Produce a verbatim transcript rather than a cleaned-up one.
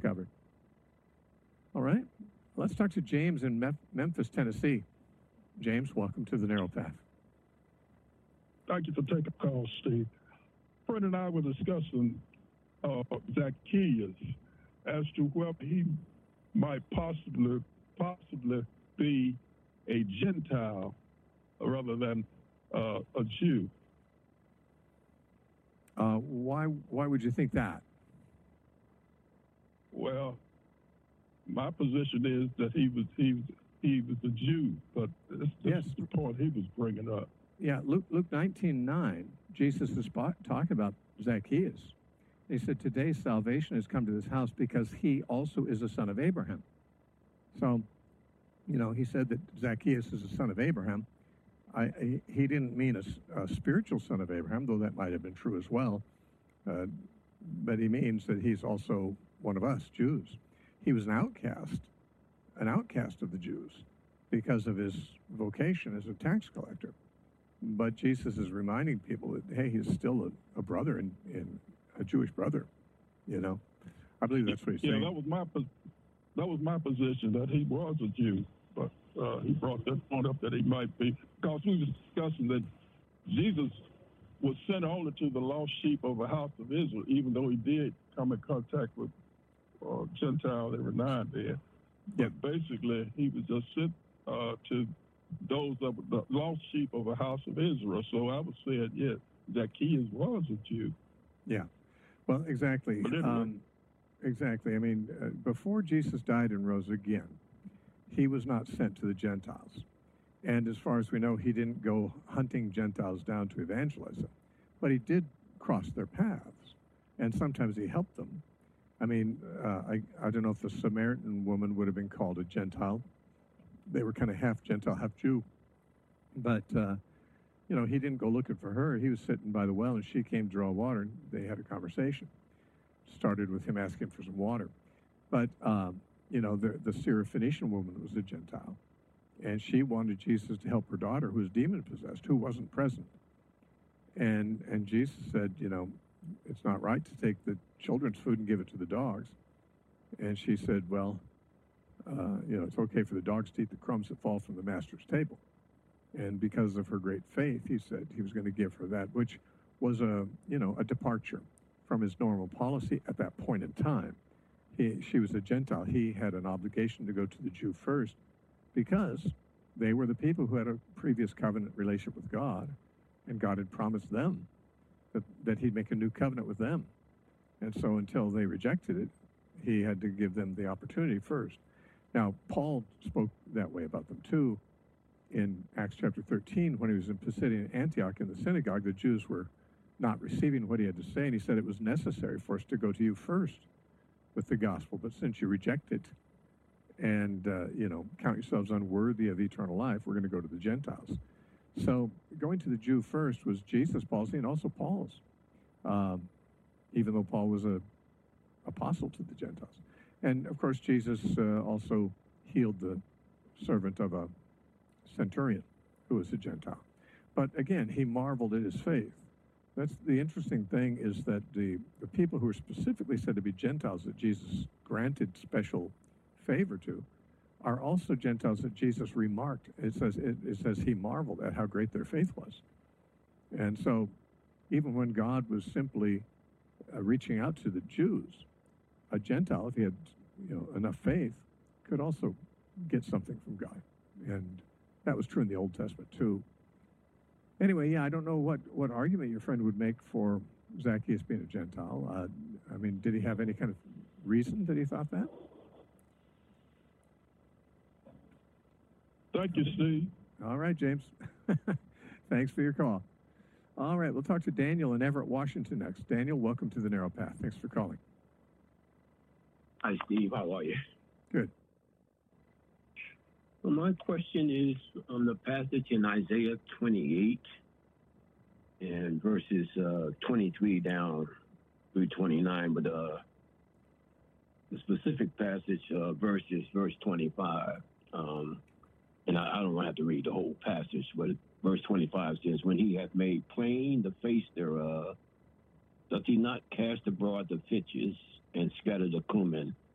covered. All right. Let's talk to James in Mem- Memphis, Tennessee. James, welcome to the Narrow Path. Thank you for taking the call, Steve. Fred and I were discussing uh, Zacchaeus as to whether he might possibly possibly be a Gentile rather than uh, a Jew. Uh, why? Why would you think that? Well, my position is that he was he was he was a Jew, but this, this Yes. is the point he was bringing up. Yeah, Luke, Luke nineteen nine, Jesus is spot, talking about Zacchaeus. He said, today salvation has come to this house because he also is a son of Abraham. So, you know, he said that Zacchaeus is a son of Abraham. I, he, he didn't mean a, a spiritual son of Abraham, though that might have been true as well. Uh, but he means that he's also one of us, Jews. He was an outcast, an outcast of the Jews because of his vocation as a tax collector. But Jesus is reminding people that, hey, he's still a, a brother and a Jewish brother, you know. I believe that's what he's yeah, saying. that was my that was my position, that he was a Jew. But uh, he brought that point up that he might be, because we were discussing that Jesus was sent only to the lost sheep of the house of Israel, even though he did come in contact with uh, Gentiles every now and then. But yeah. basically, he was just sent uh, to those of the lost sheep of the house of Israel. So I would say, yes, Zacchaeus was a Jew. Yeah. Well, exactly. But anyway. Um, exactly. I mean, uh, before Jesus died and rose again, he was not sent to the Gentiles. And as far as we know, he didn't go hunting Gentiles down to evangelize them. But he did cross their paths, and sometimes he helped them. I mean, uh, I, I don't know if the Samaritan woman would have been called a Gentile. They were kind of half Gentile, half Jew. But, uh, you know, he didn't go looking for her. He was sitting by the well, and she came to draw water, and they had a conversation. Started with him asking for some water. But, um, you know, the, the Syrophoenician woman was a Gentile. And she wanted Jesus to help her daughter, who was demon-possessed, who wasn't present. And and Jesus said, you know, it's not right to take the children's food and give it to the dogs. And she said, well, uh, you know, it's okay for the dogs to eat the crumbs that fall from the master's table. And because of her great faith, he said he was going to give her that, which was a, you know, a departure from his normal policy at that point in time. He, she was a Gentile. He had an obligation to go to the Jew first because they were the people who had a previous covenant relationship with God, and God had promised them that, that he'd make a new covenant with them. And so until they rejected it, he had to give them the opportunity first. Now, Paul spoke that way about them too. In Acts chapter thirteen, when he was in Pisidian Antioch in the synagogue, the Jews were not receiving what he had to say, and he said it was necessary for us to go to you first with the gospel. But since you reject it and, uh, you know, count yourselves unworthy of eternal life, we're going to go to the Gentiles. So going to the Jew first was Jesus' policy and also Paul's, um, even though Paul was a apostle to the Gentiles. And, of course, Jesus uh, also healed the servant of a centurion who was a Gentile. But, again, he marveled at his faith. That's the interesting thing, is that the, the people who are specifically said to be Gentiles that Jesus granted special favor to are also Gentiles that Jesus remarked. It says it, it says he marveled at how great their faith was. And so even when God was simply uh, reaching out to the Jews, a Gentile, if he had you know enough faith, could also get something from God. And that was true in the Old Testament too. Anyway, yeah, I don't know what, what argument your friend would make for Zacchaeus being a Gentile. Uh, I mean, did he have any kind of reason that he thought that? Thank you, Steve. All right, James. Thanks for your call. All right, we'll talk to Daniel in Everett, Washington next. Daniel, welcome to the Narrow Path. Thanks for calling. Hi, Steve. How are you? Good. Well, my question is on the passage in Isaiah twenty-eight and verses uh, twenty-three down through twenty-nine, but uh, the specific passage uh, verse is verse twenty-five. Um, and I, I don't have to read the whole passage, but verse twenty-five says, when he hath made plain the face thereof, doth he not cast abroad the fitches and scatter the cumin